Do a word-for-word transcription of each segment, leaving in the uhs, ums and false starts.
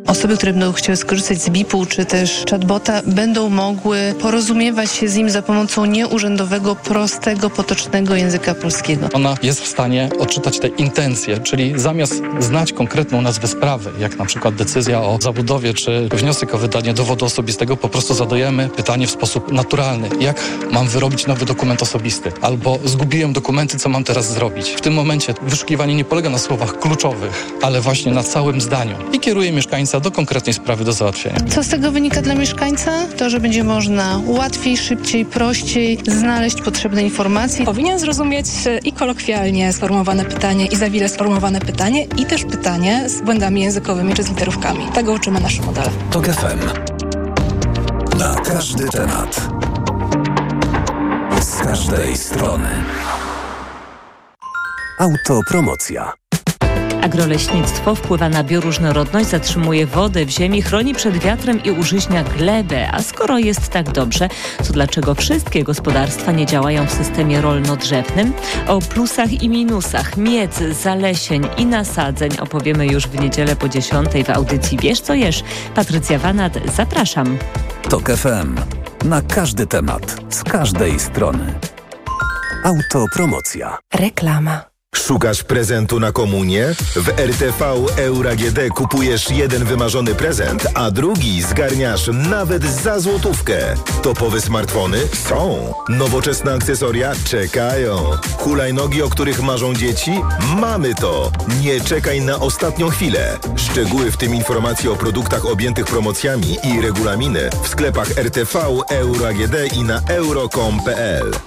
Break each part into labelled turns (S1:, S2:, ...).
S1: Osoby, które będą chciały skorzystać z B I P-u czy też chatbota, będą mogły porozumiewać się z nim za pomocą nieurzędowego, prostego, potocznego języka polskiego.
S2: Ona jest w stanie odczytać te intencje, czyli zamiast znać konkretną nazwę sprawy, jak na przykład decyzja o zabudowie czy wniosek o wydanie dowodu osobistego, po prostu zadajemy pytanie w sposób naturalny. Jak mam wyrobić nowy dokument osobisty? Albo zgubiłem dokumenty, co mam teraz zrobić? W tym momencie wyszukiwanie nie polega na słowach kluczowych, ale właśnie na całym zdaniu i kieruje mieszkańca do konkretnej sprawy do załatwienia.
S1: Co z tego wynika dla mieszkańca? To, że będzie można łatwiej, szybciej, prościej znaleźć potrzebne informacje.
S3: Powinien zrozumieć i kolokwialnie sformułowane pytanie, i za wiele sformułowane pytanie, i też pytanie z błędami językowymi czy z literówkami. Tego uczymy nasze modele.
S4: TOK F M. Na każdy temat. Z każdej strony. Autopromocja.
S5: Agroleśnictwo wpływa na bioróżnorodność, zatrzymuje wodę w ziemi, chroni przed wiatrem i użyźnia glebę. A skoro jest tak dobrze, to dlaczego wszystkie gospodarstwa nie działają w systemie rolno-drzewnym? O plusach i minusach miedz, zalesień i nasadzeń opowiemy już w niedzielę po dziesiątej w audycji Wiesz co jesz. Patrycja Wanat, zapraszam.
S4: TOK F M. Na każdy temat, z każdej strony. Autopromocja.
S6: Reklama.
S7: Szukasz prezentu na komunię? W R T V Euro A G D kupujesz jeden wymarzony prezent, a drugi zgarniasz nawet za złotówkę. Topowe smartfony? Są. Nowoczesne akcesoria? Czekają. Hulajnogi, o których marzą dzieci? Mamy to. Nie czekaj na ostatnią chwilę. Szczegóły, w tym informacje o produktach objętych promocjami i regulaminy w sklepach R T V Euro A G D i na euro kropka com kropka p l.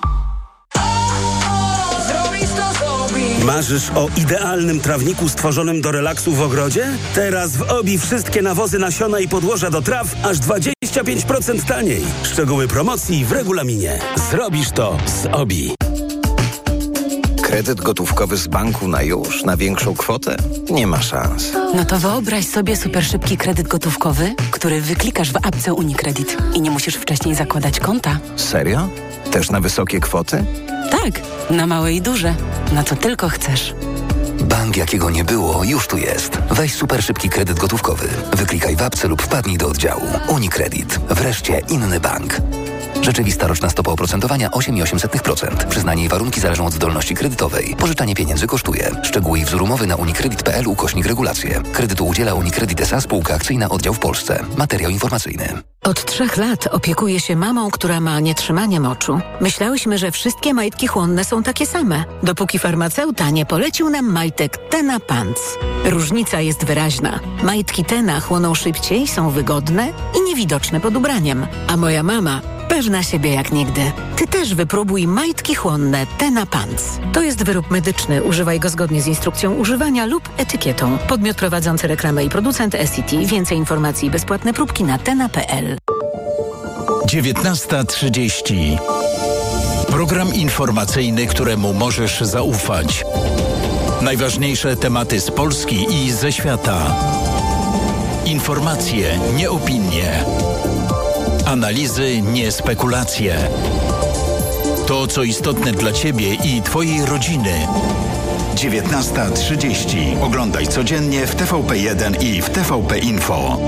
S8: Marzysz o idealnym trawniku stworzonym do relaksu w ogrodzie? Teraz w Obi wszystkie nawozy, nasiona i podłoża do traw aż dwadzieścia pięć procent taniej. Szczegóły promocji w regulaminie. Zrobisz to z Obi.
S9: Kredyt gotówkowy z banku na już, na większą kwotę? Nie ma szans.
S6: No to wyobraź sobie super szybki kredyt gotówkowy, który wyklikasz w apce UniCredit i nie musisz wcześniej zakładać konta.
S9: Serio? Też na wysokie kwoty?
S6: Tak, na małe i duże. Na co tylko chcesz.
S10: Bank, jakiego nie było, już tu jest. Weź super szybki kredyt gotówkowy. Wyklikaj w apce lub wpadnij do oddziału. UniCredit. Wreszcie inny bank. Rzeczywista roczna stopa oprocentowania osiem przecinek osiem procent. Przyznanie i warunki zależą od zdolności kredytowej. Pożyczanie pieniędzy kosztuje. Szczegóły i wzór umowy na unicredit kropka p l ukośnik regulacje. Kredytu udziela UniCredit S A, spółka akcyjna, oddział w Polsce. Materiał informacyjny.
S6: Od trzech lat opiekuję się mamą, która ma nietrzymanie moczu. Myślałyśmy, że wszystkie majtki chłonne są takie same, dopóki farmaceuta nie polecił nam majtek Tena Pants. Różnica jest wyraźna. Majtki Tena chłoną szybciej, są wygodne i niewidoczne pod ubraniem. A moja mama pewna siebie jak nigdy. Ty też wypróbuj majtki chłonne Tena Pants. To jest wyrób medyczny. Używaj go zgodnie z instrukcją używania lub etykietą. Podmiot prowadzący reklamę i producent S C T. Więcej informacji i bezpłatne próbki na tena kropka p l.
S4: dziewiętnasta trzydzieści. Program informacyjny, któremu możesz zaufać. Najważniejsze tematy z Polski i ze świata. Informacje, nie opinie. Analizy, nie spekulacje. To, co istotne dla Ciebie i Twojej rodziny. dziewiętnasta trzydzieści. Oglądaj codziennie w T V P jeden i w T V P Info.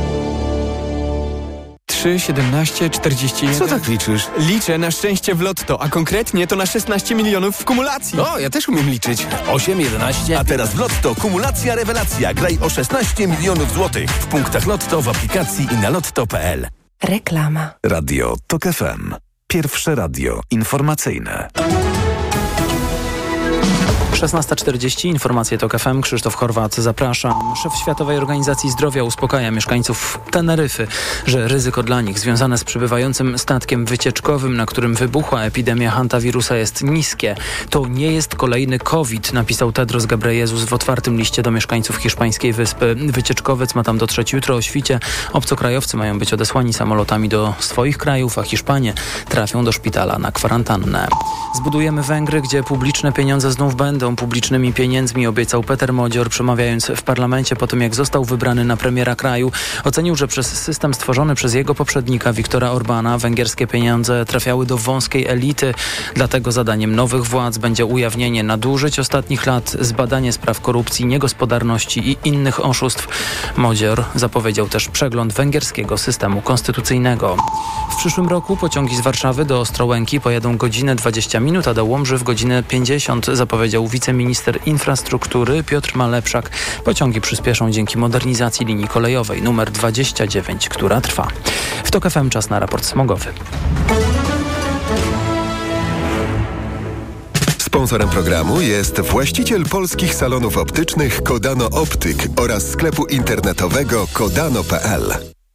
S11: trzy, siedemnaście, czterdzieści jeden.
S12: Co tak liczysz?
S11: Liczę na szczęście w lotto, a konkretnie to na szesnaście milionów w kumulacji.
S12: O, ja też umiem liczyć.
S13: osiem, jedenaście.
S12: A teraz w Lotto kumulacja rewelacja. Graj o szesnaście milionów złotych. W punktach Lotto, w aplikacji i na lotto kropka p l.
S6: Reklama.
S4: Radio TOK F M. Pierwsze radio informacyjne.
S14: szesnasta czterdzieści, informacje TOK F M, Krzysztof Horwat, zapraszam. Szef Światowej Organizacji Zdrowia uspokaja mieszkańców Teneryfy, że ryzyko dla nich związane z przybywającym statkiem wycieczkowym, na którym wybuchła epidemia hantawirusa, jest niskie. To nie jest kolejny COVID, napisał Tedros Ghebreyesus w otwartym liście do mieszkańców hiszpańskiej wyspy. Wycieczkowiec ma tam dotrzeć jutro o świcie. Obcokrajowcy mają być odesłani samolotami do swoich krajów, a Hiszpanie trafią do szpitala na kwarantannę. Zbudujemy Węgry, gdzie publiczne pieniądze znów będą będą publicznymi pieniędzmi, obiecał Peter Modzior, przemawiając w parlamencie po tym, jak został wybrany na premiera kraju. Ocenił, że przez system stworzony przez jego poprzednika Viktora Orbana węgierskie pieniądze trafiały do wąskiej elity. Dlatego zadaniem nowych władz będzie ujawnienie nadużyć ostatnich lat, zbadanie spraw korupcji, niegospodarności i innych oszustw. Modzior zapowiedział też przegląd węgierskiego systemu konstytucyjnego. W przyszłym roku pociągi z Warszawy do Ostrołęki pojadą godzinę dwadzieścia minut, a do Łomży w godzinę pięćdziesiąt, zapowiedział wiceminister infrastruktury Piotr Malepszak. Pociągi przyspieszą dzięki modernizacji linii kolejowej numer dwadzieścia dziewięć, która trwa. W TOK F M czas na raport smogowy.
S13: Sponsorem programu jest właściciel polskich salonów optycznych Kodano Optyk oraz sklepu internetowego kodano kropka p l.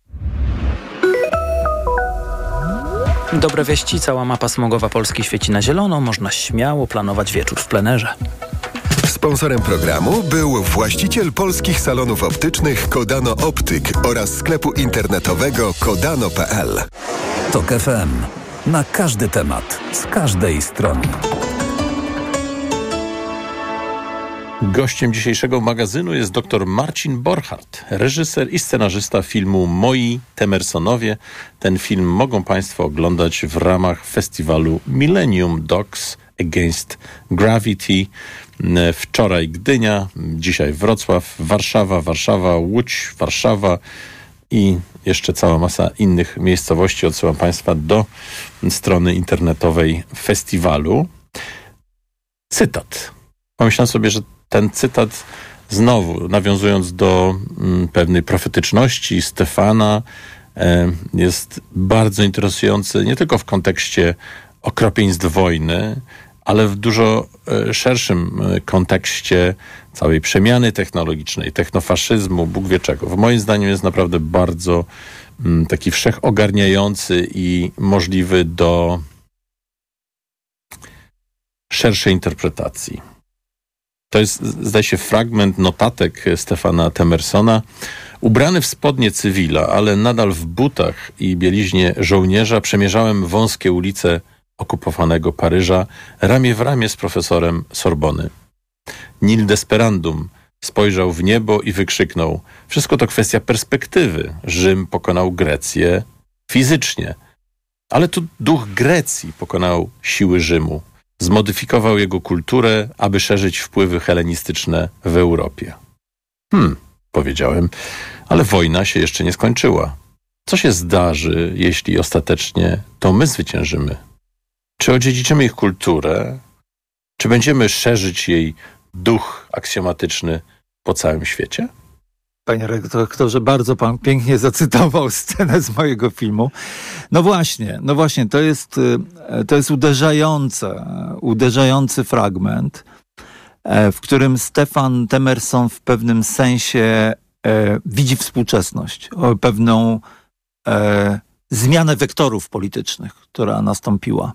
S14: Dobre wieści, cała mapa smogowa Polski świeci na zielono. Można śmiało planować wieczór w plenerze.
S13: Sponsorem programu był właściciel polskich salonów optycznych Kodano Optyk oraz sklepu internetowego kodano kropka p l.
S15: TOK F M. Na każdy temat, z każdej strony.
S16: Gościem dzisiejszego magazynu jest dr Marcin Borchardt, reżyser i scenarzysta filmu Moi Temersonowie. Ten film mogą Państwo oglądać w ramach festiwalu Millennium Dogs Against Gravity. Wczoraj Gdynia, dzisiaj Wrocław, Warszawa, Warszawa, Łódź, Warszawa i jeszcze cała masa innych miejscowości. Odsyłam Państwa do strony internetowej festiwalu. Cytat. Pomyślałem sobie, że ten cytat, znowu nawiązując do mm, pewnej profetyczności Stefana, e, jest bardzo interesujący nie tylko w kontekście okropieństw wojny, ale w dużo e, szerszym e, kontekście całej przemiany technologicznej, technofaszyzmu, Bóg wie czego. W moim zdaniem jest naprawdę bardzo mm, taki wszechogarniający i możliwy do szerszej interpretacji. To jest, zdaje się, fragment notatek Stefana Temersona. Ubrany w spodnie cywila, ale nadal w butach i bieliźnie żołnierza, przemierzałem wąskie ulice okupowanego Paryża ramię w ramię z profesorem Sorbony. Nil desperandum spojrzał w niebo i wykrzyknął: wszystko to kwestia perspektywy. Rzym pokonał Grecję fizycznie, ale to duch Grecji pokonał siły Rzymu. Zmodyfikował jego kulturę, aby szerzyć wpływy helenistyczne w Europie. Hmm, powiedziałem, ale wojna się jeszcze nie skończyła. Co się zdarzy, jeśli ostatecznie to my zwyciężymy? Czy odziedziczymy ich kulturę? Czy będziemy szerzyć jej duch aksjomatyczny po całym świecie?
S17: Panie redaktorze, bardzo pan pięknie zacytował scenę z mojego filmu. No właśnie, no właśnie, to jest, to jest uderzające, uderzający fragment, w którym Stefan Temerson w pewnym sensie e, widzi współczesność, pewną e, zmianę wektorów politycznych, która nastąpiła.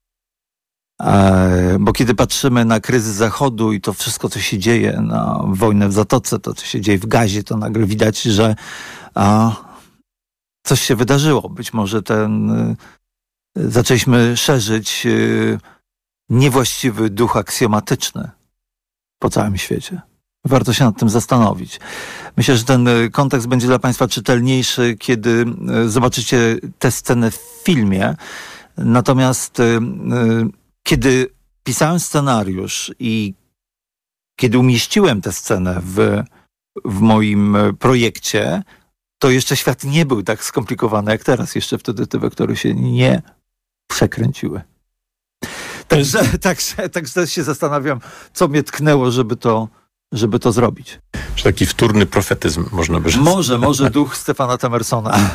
S17: E, bo kiedy patrzymy na kryzys Zachodu i to wszystko, co się dzieje, na wojnę w Zatoce, to, co się dzieje w Gazie, to nagle widać, że a, coś się wydarzyło. Być może ten y, zaczęliśmy szerzyć y, niewłaściwy duch aksjomatyczny po całym świecie. Warto się nad tym zastanowić. Myślę, że ten kontekst będzie dla Państwa czytelniejszy, kiedy y, zobaczycie tę scenę w filmie. Natomiast y, y, kiedy pisałem scenariusz i kiedy umieściłem tę scenę w, w moim projekcie, to jeszcze świat nie był tak skomplikowany jak teraz. Jeszcze wtedy te wektory się nie przekręciły. Także, także, także się zastanawiam, co mnie tknęło, żeby to, żeby to zrobić.
S16: Czy taki wtórny profetyzm, można by rzec?
S17: Może, może duch Stefana Temersona.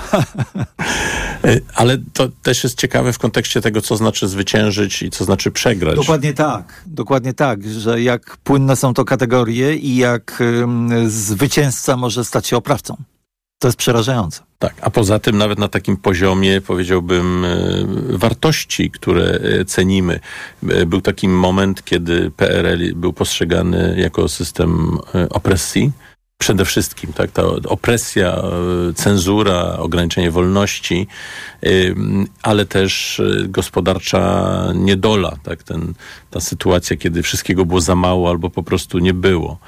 S16: Ale to też jest ciekawe w kontekście tego, co znaczy zwyciężyć i co znaczy przegrać.
S17: Dokładnie tak. Dokładnie tak, że jak płynne są to kategorie i jak um, zwycięzca może stać się oprawcą. To jest przerażające.
S16: Tak, a poza tym nawet na takim poziomie, powiedziałbym, wartości, które cenimy. Był taki moment, kiedy P R L był postrzegany jako system opresji, przede wszystkim, tak, ta opresja, cenzura, ograniczenie wolności, ale też gospodarcza niedola, tak, ten, ta sytuacja, kiedy wszystkiego było za mało albo po prostu nie było.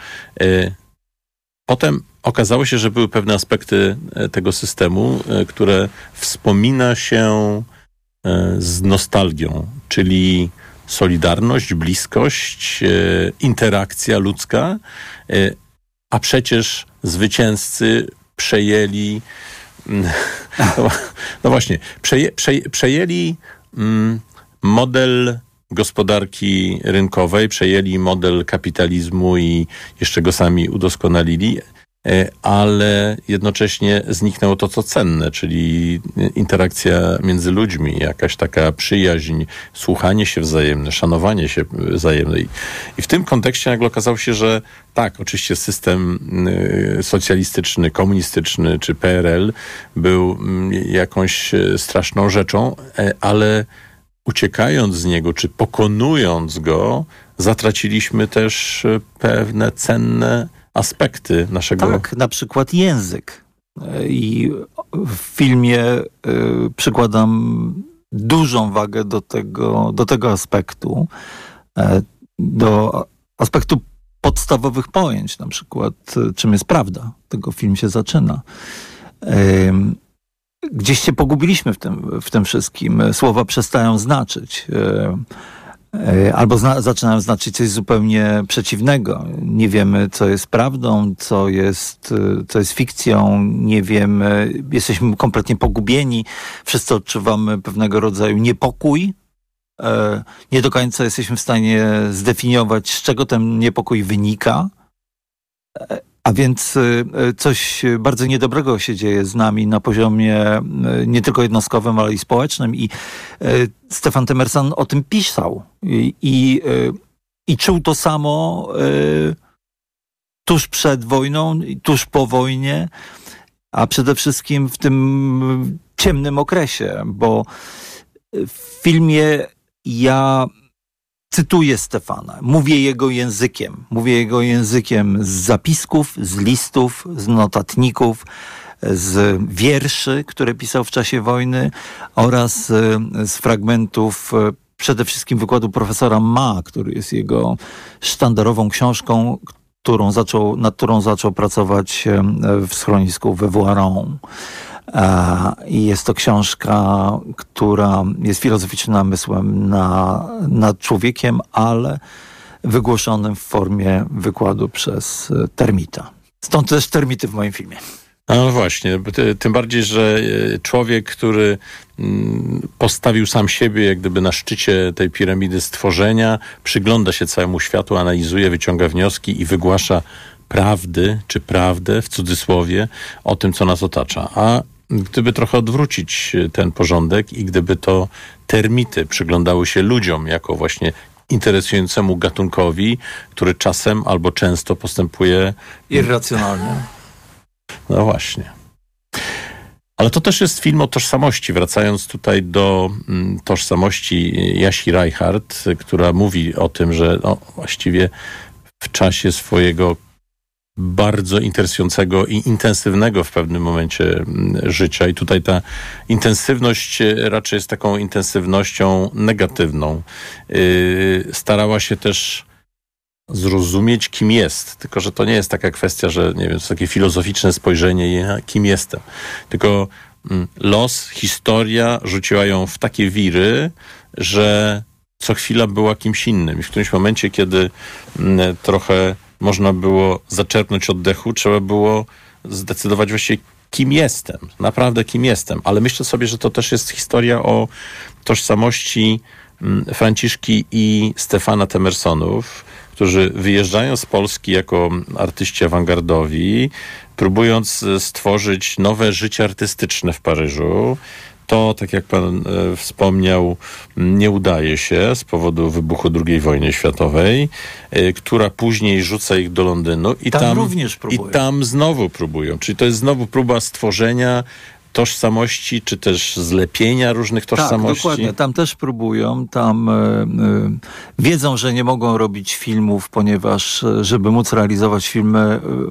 S16: Potem okazało się, że były pewne aspekty tego systemu, które wspomina się z nostalgią, czyli solidarność, bliskość, interakcja ludzka, a przecież zwycięzcy przejęli, no właśnie, przeję, przeję, przejęli model gospodarki rynkowej, przejęli model kapitalizmu i jeszcze go sami udoskonalili, ale jednocześnie zniknęło to, co cenne, czyli interakcja między ludźmi, jakaś taka przyjaźń, słuchanie się wzajemne, szanowanie się wzajemne. I w tym kontekście nagle okazało się, że tak, oczywiście system socjalistyczny, komunistyczny czy P R L był jakąś straszną rzeczą, ale uciekając z niego, czy pokonując go, zatraciliśmy też pewne cenne aspekty naszego...
S17: Tak, na przykład język. I w filmie y, przykładam dużą wagę do tego, do tego aspektu, y, do aspektu podstawowych pojęć, na przykład y, czym jest prawda. Tego film się zaczyna. Y, gdzieś się pogubiliśmy w tym, w tym wszystkim. Słowa przestają znaczyć. Y, Albo zna, zaczynają znaczyć coś zupełnie przeciwnego. Nie wiemy, co jest prawdą, co jest, co jest fikcją, nie wiemy, jesteśmy kompletnie pogubieni, wszyscy odczuwamy pewnego rodzaju niepokój. Nie do końca jesteśmy w stanie zdefiniować, z czego ten niepokój wynika. A więc coś bardzo niedobrego się dzieje z nami na poziomie nie tylko jednostkowym, ale i społecznym. I Stefan Temerson o tym pisał. I, i, i czuł to samo tuż przed wojną, tuż po wojnie, a przede wszystkim w tym ciemnym okresie, bo w filmie ja cytuję Stefana, mówię jego językiem. Mówię jego językiem z zapisków, z listów, z notatników, z wierszy, które pisał w czasie wojny oraz z fragmentów przede wszystkim wykładu profesora Ma, który jest jego sztandarową książką, którą zaczął, nad którą zaczął pracować w schronisku we Voiron. I jest to książka, która jest filozoficznym namysłem na, nad człowiekiem, ale wygłoszonym w formie wykładu przez termita. Stąd też termity w moim filmie.
S16: No właśnie, tym bardziej, że człowiek, który postawił sam siebie jak gdyby na szczycie tej piramidy stworzenia, przygląda się całemu światu, analizuje, wyciąga wnioski i wygłasza prawdy, czy prawdę w cudzysłowie o tym, co nas otacza. A gdyby trochę odwrócić ten porządek i gdyby to termity przyglądały się ludziom jako właśnie interesującemu gatunkowi, który czasem albo często postępuje
S17: irracjonalnie.
S16: No właśnie. Ale to też jest film o tożsamości. Wracając tutaj do mm, tożsamości Jasi Reichardt, która mówi o tym, że no, właściwie w czasie swojego bardzo interesującego i intensywnego w pewnym momencie życia. I tutaj ta intensywność raczej jest taką intensywnością negatywną. Yy, starała się też zrozumieć, kim jest. Tylko że to nie jest taka kwestia, że nie wiem, to jest takie filozoficzne spojrzenie, kim jestem. Tylko mm, los, historia rzuciła ją w takie wiry, że co chwila była kimś innym. I w którymś momencie, kiedy mm, trochę można było zaczerpnąć oddechu, trzeba było zdecydować właściwie, kim jestem. Naprawdę kim jestem. Ale myślę sobie, że to też jest historia o tożsamości Franciszki i Stefana Temersonów, którzy wyjeżdżają z Polski jako artyści awangardowi, próbując stworzyć nowe życie artystyczne w Paryżu. To, tak jak pan e, wspomniał, nie udaje się z powodu wybuchu drugiej wojny światowej, e, która później rzuca ich do Londynu i
S17: tam,
S16: tam
S17: również próbują.
S16: I tam znowu próbują. Czyli to jest znowu próba stworzenia tożsamości, czy też zlepienia różnych tożsamości.
S17: Tak, dokładnie. Tam też próbują. Tam y, y, wiedzą, że nie mogą robić filmów, ponieważ żeby móc realizować filmy, y,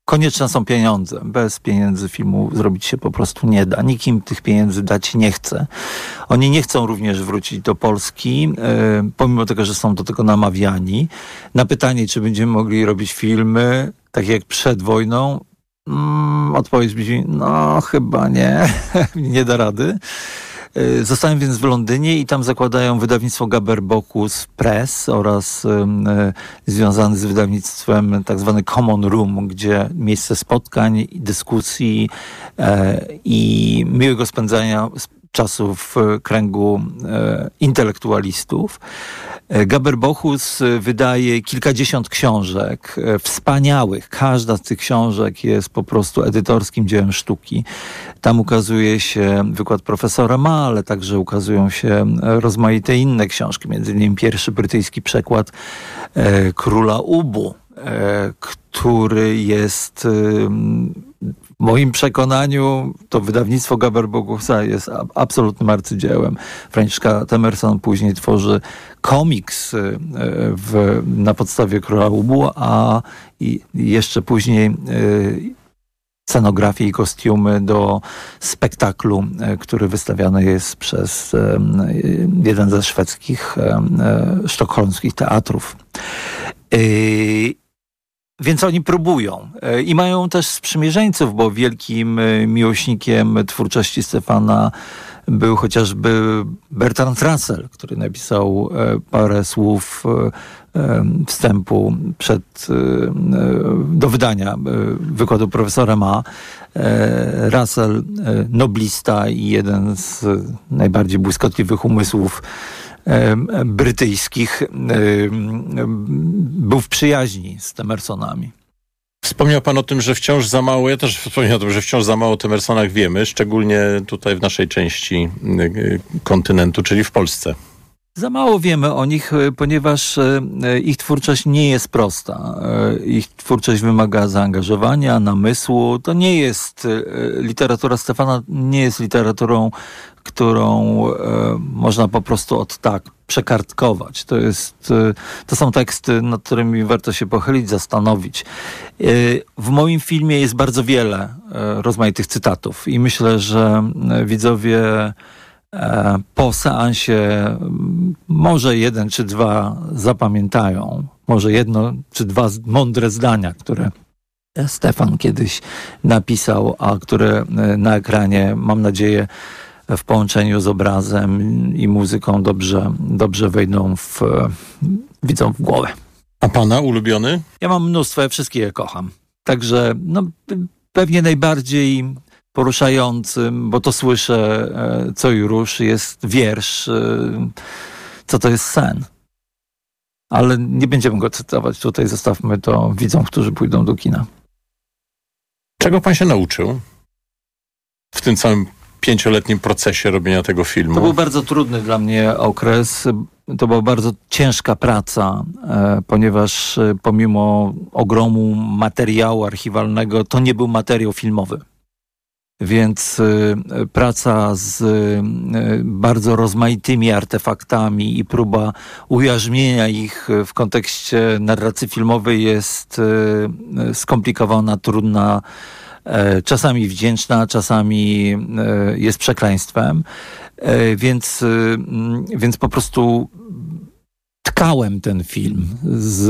S17: konieczne są pieniądze. Bez pieniędzy filmu zrobić się po prostu nie da. Nikt im tych pieniędzy dać nie chce. Oni nie chcą również wrócić do Polski, e, pomimo tego, że są do tego namawiani. Na pytanie, czy będziemy mogli robić filmy, tak jak przed wojną, mm, odpowiedź brzmi, no chyba nie, nie da rady. Zostałem więc w Londynie i tam zakładają wydawnictwo Gaber-Bocuse Press oraz y, związany z wydawnictwem tak zwany Common Room, gdzie miejsce spotkań, dyskusji y, i miłego spędzania czasu w kręgu y, intelektualistów. Gaber-Bocuse wydaje kilkadziesiąt książek, wspaniałych. Każda z tych książek jest po prostu edytorskim dziełem sztuki. Tam ukazuje się wykład profesora Ma, ale także ukazują się rozmaite inne książki, między innymi pierwszy brytyjski przekład e, Króla Ubu, e, który jest e, w moim przekonaniu to wydawnictwo Gaber-Bocusa jest a, absolutnym arcydziełem. Franciszka Temerson później tworzy komiks y, w, na podstawie Króla Ubu, a i jeszcze później y, scenografię i kostiumy do spektaklu, y, który wystawiany jest przez y, jeden ze szwedzkich, y, sztokholmskich teatrów. Y, Więc oni próbują i mają też sprzymierzeńców, bo wielkim miłośnikiem twórczości Stefana był chociażby Bertrand Russell, który napisał parę słów wstępu przed, do wydania wykładu profesora Ma. Russell, noblista i jeden z najbardziej błyskotliwych umysłów brytyjskich, był w przyjaźni z Temersonami.
S16: Wspomniał pan o tym, że wciąż za mało, ja też wspomniałem o tym, że wciąż za mało o Temersonach wiemy, szczególnie tutaj w naszej części kontynentu, czyli w Polsce.
S17: Za mało wiemy o nich, ponieważ ich twórczość nie jest prosta. Ich twórczość wymaga zaangażowania, namysłu. To nie jest, literatura Stefana nie jest literaturą, którą można po prostu od tak przekartkować. To jest, to są teksty, nad którymi warto się pochylić, zastanowić. W moim filmie jest bardzo wiele rozmaitych cytatów i myślę, że widzowie po seansie może jeden czy dwa zapamiętają, może jedno czy dwa mądre zdania, które Stefan kiedyś napisał, a które na ekranie, mam nadzieję, w połączeniu z obrazem i muzyką dobrze, dobrze wejdą w, widzą w głowę.
S16: A pana ulubiony?
S17: Ja mam mnóstwo, ja wszystkie je kocham. Także no, pewnie najbardziej poruszającym, bo to słyszę co i rusz, jest wiersz Co to jest sen. Ale nie będziemy go cytować tutaj, zostawmy to widzom, którzy pójdą do kina.
S16: Czego pan się nauczył w tym całym pięcioletnim procesie robienia tego filmu?
S17: To był bardzo trudny dla mnie okres. To była bardzo ciężka praca, e, ponieważ e, pomimo ogromu materiału archiwalnego, to nie był materiał filmowy. Więc y, praca z y, bardzo rozmaitymi artefaktami i próba ujarzmienia ich w kontekście narracji filmowej jest y, skomplikowana, trudna, y, czasami wdzięczna, czasami y, jest przekleństwem. Y, więc, y, więc po prostu tkałem ten film z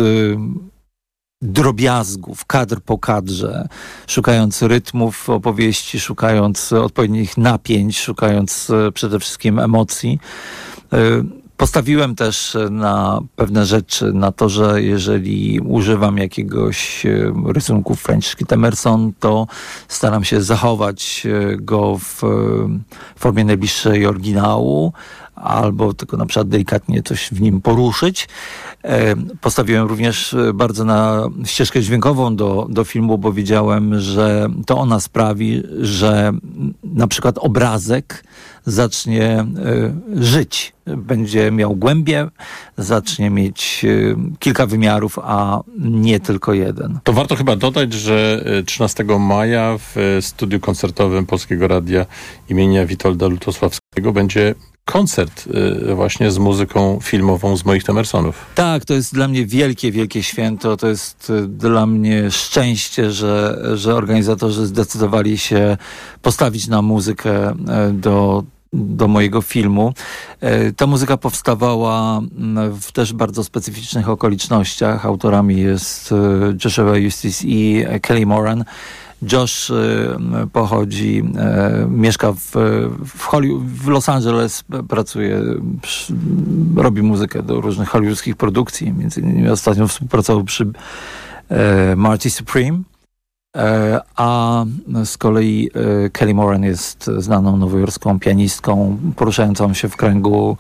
S17: drobiazgów, kadr po kadrze, szukając rytmów opowieści, szukając odpowiednich napięć, szukając przede wszystkim emocji. Postawiłem też na pewne rzeczy, na to, że jeżeli używam jakiegoś rysunku Franciszki Temerson, to staram się zachować go w formie najbliższej oryginału, albo tylko na przykład delikatnie coś w nim poruszyć. Postawiłem również bardzo na ścieżkę dźwiękową do, do filmu, bo wiedziałem, że to ona sprawi, że na przykład obrazek zacznie żyć. Będzie miał głębię, zacznie mieć kilka wymiarów, a nie tylko jeden.
S16: To warto chyba dodać, że trzynastego maja w studiu koncertowym Polskiego Radia imienia Witolda Lutosławskiego będzie koncert y, właśnie z muzyką filmową z moich Temersonów.
S17: Tak, to jest dla mnie wielkie, wielkie święto. To jest y, dla mnie szczęście, że, że organizatorzy zdecydowali się postawić na muzykę y, do do mojego filmu. Ta muzyka powstawała w też bardzo specyficznych okolicznościach. Autorami jest Joshua Eustace i Kelly Moran. Josh pochodzi, mieszka w, w, Hollywood, w Los Angeles, pracuje, robi muzykę do różnych hollywoodzkich produkcji. Między innymi ostatnio współpracował przy Marty Supreme. A z kolei Kelly Moran jest znaną nowojorską pianistką, poruszającą się w kręgu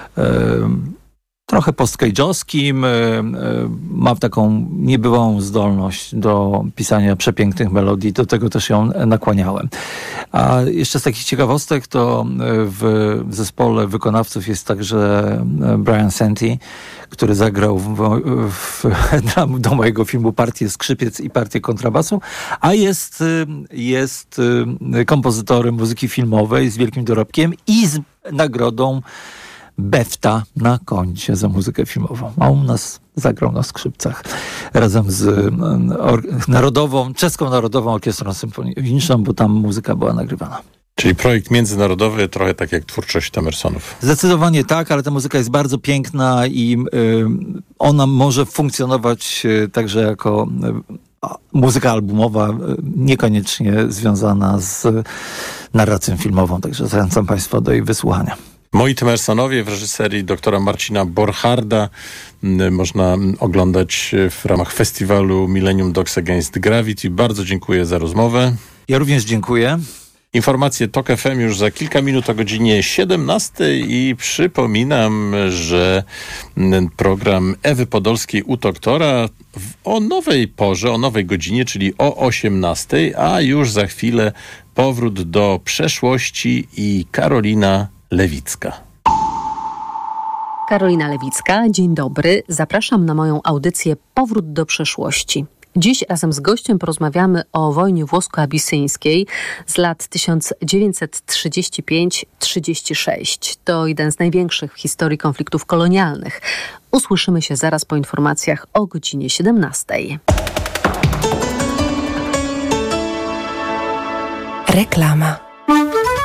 S17: trochę post-cage'owskim. Ma taką niebywałą zdolność do pisania przepięknych melodii. Do tego też ją nakłaniałem. A jeszcze z takich ciekawostek to w zespole wykonawców jest także Brian Senti, który zagrał w, w, w, do mojego filmu partię skrzypiec i partię kontrabasu, a jest, jest kompozytorem muzyki filmowej z wielkim dorobkiem i z nagrodą BEFTA na koncie za muzykę filmową. A u nas zagrał na skrzypcach razem z or, Narodową, Czeską Narodową Orkiestrą Symfoniczną, bo tam muzyka była nagrywana.
S16: Czyli projekt międzynarodowy, trochę tak jak twórczość Temersonów.
S17: Zdecydowanie tak, ale ta muzyka jest bardzo piękna i y, ona może funkcjonować y, także jako y, muzyka albumowa, y, niekoniecznie związana z y, narracją filmową. Także zachęcam Państwa do jej wysłuchania.
S16: Moi Temersonowie w reżyserii doktora Marcina Borcharda można oglądać w ramach festiwalu Millennium Dogs Against Gravity. Bardzo dziękuję za rozmowę.
S17: Ja również dziękuję.
S16: Informacje Tok F M już za kilka minut o godzinie siedemnastej i przypominam, że program Ewy Podolskiej u doktora o nowej porze, o nowej godzinie, czyli o osiemnastej, a już za chwilę powrót do przeszłości i Karolina Lewicka.
S18: Karolina Lewicka, dzień dobry. Zapraszam na moją audycję Powrót do przeszłości. Dziś razem z gościem porozmawiamy o wojnie włosko-abisyńskiej z lat tysiąc dziewięćset trzydziesty piąty trzydziesty szósty. To jeden z największych w historii konfliktów kolonialnych. Usłyszymy się zaraz po informacjach o godzinie siedemnastej.
S19: Reklama.